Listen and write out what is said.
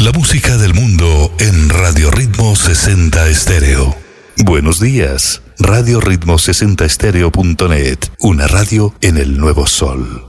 La música del mundo en Radio Ritmo 60 Estéreo. Buenos días, Radio Ritmo 60 Estéreo.net, una radio en el nuevo sol.